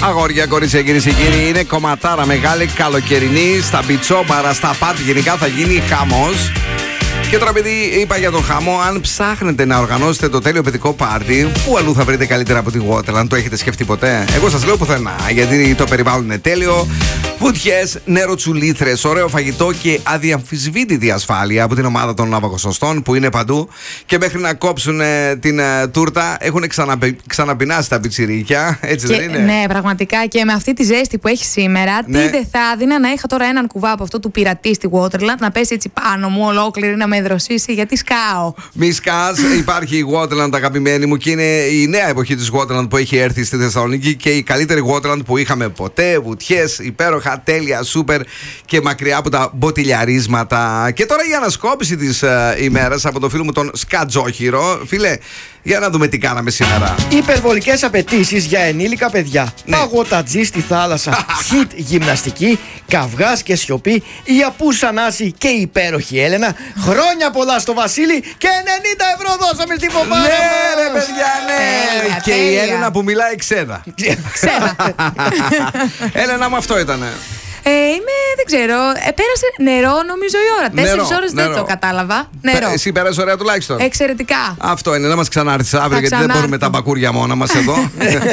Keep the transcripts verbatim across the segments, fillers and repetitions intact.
Αγόρια, κορίτσια, κυρίες και κύριοι, είναι κομματάρα μεγάλη, καλοκαιρινή. Στα μπιτσόμπαρα, στα πάτη, γενικά θα γίνει χαμός. Και τώρα, επειδή είπα για τον χαμό, αν ψάχνετε να οργανώσετε το τέλειο παιδικό πάρτι, πού αλλού θα βρείτε καλύτερα από τη Waterland? Το έχετε σκεφτεί ποτέ? Εγώ σας λέω πουθενά, γιατί το περιβάλλον είναι τέλειο. Βουτιές, νεροτσουλήθρες, ωραίο φαγητό και αδιαμφισβήτητη ασφάλεια από την ομάδα των ναυαγοσωστών που είναι παντού. Και μέχρι να κόψουν ε, την ε, τούρτα έχουν ξαναπε, ξαναπεινάσει τα πιτσιρίκια. Έτσι και, δεν είναι? Ναι, πραγματικά. Και με αυτή τη ζέστη που έχει σήμερα, ναι. Τι δεν θα έδινα να είχα τώρα έναν κουβά από αυτό του πειρατή στη Waterland, να πέσει έτσι πάνω μου ολόκληρη, να με δροσίσει, γιατί σκάω. Μη σκάς, υπάρχει η Waterland, αγαπημένη μου, και είναι η νέα εποχή της Waterland που έχει έρθει στη Θεσσαλονίκη και η καλύτερη Waterland που είχαμε ποτέ. Βουτιές, υπέροχα, τέλεια, σούπερ και μακριά από τα μποτιλιαρίσματα. Και τώρα η ανασκόπηση της uh, ημέρας από το φίλο μου τον Σκατζόχυρο. Φίλε, για να δούμε τι κάναμε σήμερα. Υπερβολικές απαιτήσεις για ενήλικα παιδιά. Ναι. Παγωτατζή στη θάλασσα. Χιτ γυμναστική. Καυγάς και σιωπή. Η Απούσα Νάση και η υπέροχη Έλενα. Χρόνια πολλά στο Βασίλη και ενενήντα ευρώ δώσαμε στην ποπάρα. Ναι, ρε παιδιά, ναι. Τέλεια, και τέλεια. η Έλενα που μιλάει ξέδα. Ξένα. Έλενα, μου αυτό ήτανε. Ε, είμαι, δεν ξέρω. Ε, πέρασε νερό, νομίζω η ώρα. Τέσσερις ώρες δεν το κατάλαβα. Νερό. Εσύ πέρασε ωραία τουλάχιστον. Εξαιρετικά. Αυτό είναι, να μας ξανάρθεις αύριο, γιατί δεν μπορούμε τα μπακούρια μόνα μας εδώ.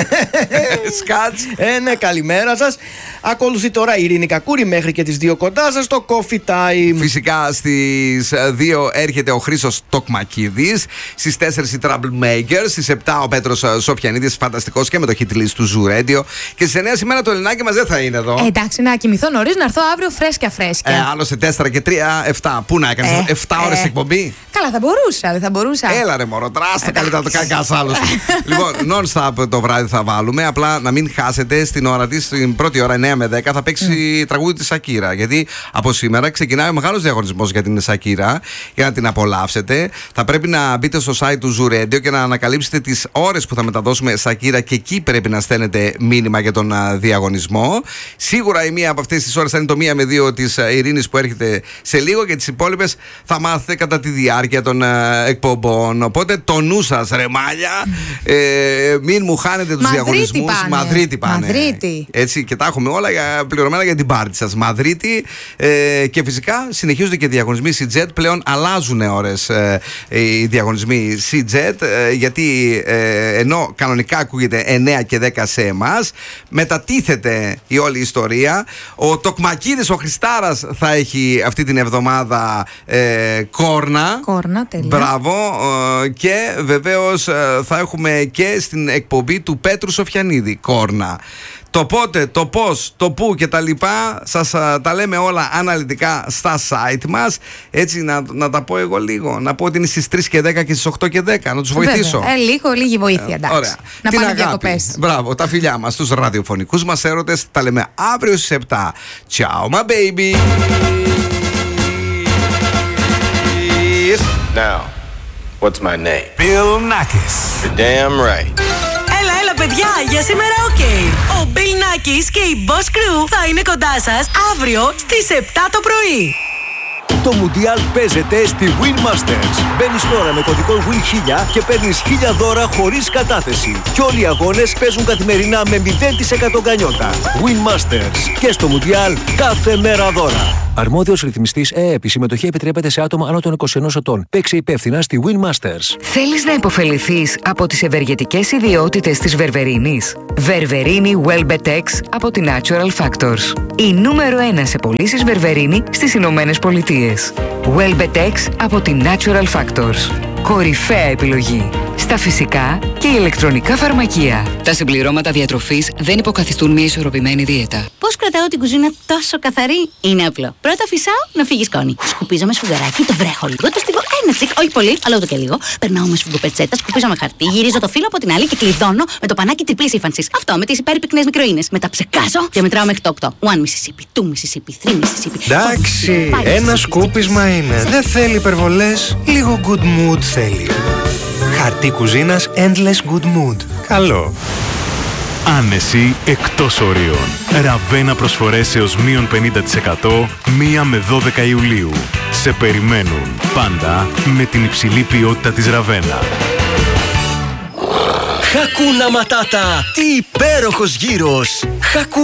Σκάτς. Ε, ναι, καλημέρα σας. Ακολουθεί τώρα η Ειρήνη Κακούρη μέχρι και τις δύο κοντά σας το Coffee Time. Φυσικά στις δύο έρχεται ο Χρήστος Τοκμακίδης, στις τέσσερις οι Troublemakers, στις επτά ο Πέτρος Σοφιανίδης, φανταστικός και με το hit list του Zoo Radio, και στις εννιά σήμερα το Ελληνάκι μας δεν θα είναι εδώ. Ε, εντάξει, να κοιμηθώ νωρίς, να έρθω αύριο φρέσκια φρέσκια. Ε, άλλωστε τέσσερα και τρία, επτά. Πού να έκανες, Ε, επτά ώρες ε. εκπομπή. Καλά, θα μπορούσα, δεν θα μπορούσα. Έλα ρε μωρό, τράστα καλύτερα το κάνει κανένας άλλος. Λοιπόν, non-stop το βράδυ θα βάλουμε. Απλά να μην χάσετε στην ώρα της, στην πρώτη ώρα εννιά με δέκα θα παίξει mm. τραγούδι της Σακύρα. Γιατί από σήμερα ξεκινάει ο μεγάλος διαγωνισμός για την Σακύρα. Για να την απολαύσετε, θα πρέπει να μπείτε στο site του Zoo Radio και να ανακαλύψετε τις ώρες που θα μεταδώσουμε Σακύρα, και εκεί πρέπει να στέλνετε μήνυμα για τον uh, διαγωνισμό. Σίγουρα η μία από αυτές τις ώρες θα είναι το μία με δύο της uh, Ειρήνης που έρχεται σε λίγο, και τις υπόλοιπες θα μάθετε κατά τη διάρκεια των uh, εκπομπών. Οπότε το νου σας, ρε μάλια, ε, μην μου χάνετε τους διαγωνισμούς. Πάνε. Μαδρίτη πάνε. Μαδρίτη. Έτσι, και τα έχουμε όλα για, πληρωμένα για την πάρτι σας. Μαδρίτη. Ε, και φυσικά συνεχίζονται και διαγωνισμοί C-Jet. Πλέον αλλάζουν ώρες ε, οι διαγωνισμοί C-Jet, ε, γιατί ε, ενώ κανονικά ακούγεται εννιά και δέκα σε εμάς, μετατίθεται η όλη ιστορία. Ο Τοκμακίδης, ο Χριστάρας, θα έχει αυτή την εβδομάδα ε, κόρνα. Κόρνα, τέλεια. Μπράβο. Ε, και βεβαίως ε, θα έχουμε και στην εκπομπή του Πέτρου Σοφιανίδη κόρνα. Το πότε, το πώς, το πού και τα λοιπά σας α, τα λέμε όλα αναλυτικά στα site μας. Έτσι να, να τα πω εγώ λίγο. Να πω ότι είναι στις τρεις και δέκα και στις οκτώ και δέκα. Να τους βοηθήσω. Βέβαια. Ε, λίγο, λίγη βοήθεια, εντάξει. Ωραία. Να Την πάνε αγάπη. διακοπές. Μπράβο, τα φιλιά μας στους ραδιοφωνικούς μας έρωτες. Τα λέμε αύριο στις επτά. Ciao my baby. Now, what's my name? Bill Nackis. You're damn right. Έλα, έλα παιδιά, για σήμερα οκ. Okay. Ο Bill Nackis και η Boss Crew θα είναι κοντά σας αύριο στις επτά το πρωί. Το Μουντιάλ παίζεται στη Win Masters. Μπαίνεις τώρα με κωδικό Win χίλια και παίρνεις χίλια δώρα χωρίς κατάθεση. Και όλοι οι αγώνες παίζουν καθημερινά με μηδέν τοις εκατό γκανιότα. Win Masters. Και στο Μουντιάλ κάθε μέρα δώρα. Αρμόδιος ρυθμιστής ΕΕΠ. Η συμμετοχή επιτρέπεται σε άτομα άνω των είκοσι ενός ετών. Παίξε υπεύθυνα στη Win Masters. Θέλεις να υποφεληθείς από τις ευεργετικές ιδιότητες της Βερβερίνης? Βερβερίνη Welbetex από τη Natural Factors. Η νούμερο ένα σε πωλήσεις Βερβερίνη στις Ηνωμένες Πολιτείες. Welbetex από τη Natural Factors. Κορυφαία επιλογή στα φυσικά και ηλεκτρονικά φαρμακεία. Τα συμπληρώματα διατροφής δεν υποκαθιστούν μια ισορροπημένη δίαιτα. Πώς κρατάω την κουζίνα τόσο καθαρή? Είναι απλό. Πρώτα φυσάω να φύγει σκόνη. Σκουπίζω με σφουγγαράκι, το βρέχω λίγο, το στιβώ ένα τσικ, όχι πολύ, αλλά ούτε και λίγο. Περνάω με σφουγγοπετσέτα, σκουπίζω με χαρτί, γυρίζω το φύλλο από την άλλη και κλειδώνω με το πανάκι τριπλής ύφανσης. Αυτό με τις υπέρπυκνες μικροίνες. Μετά ψεκάζω και μετράω μέχρι το οκτώ. One Mississippi, two Mississippi, three Mississippi. Εντάξει, ένα σκούπισμα είναι. Δεν θέλει υπερβολές. Λίγο good mood θέλει. Χαρτί κουζίνας Endless Good Mood. Καλό. Άνεση εκτός ορίων. Ραβένα προσφορές έως μείον πενήντα τοις εκατό μία με δώδεκα Ιουλίου. Σε περιμένουν πάντα με την υψηλή ποιότητα της Ραβένα. Χακούνα Ματάτα! Τι υπέροχος γύρος! Χακού